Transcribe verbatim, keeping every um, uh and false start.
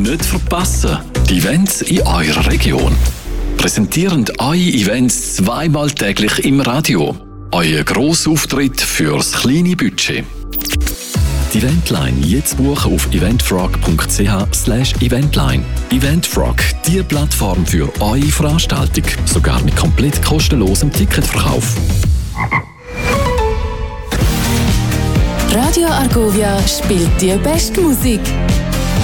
nicht verpassen. Die Events in eurer Region. Präsentieren eure Events zweimal täglich im Radio. Euer Grossauftritt fürs kleine Budget. Die Eventline jetzt buchen auf eventfrog punkt c h slash eventline. Eventfrog, die Plattform für eure Veranstaltung, sogar mit komplett kostenlosem Ticketverkauf. Radio Argovia spielt die beste Musik.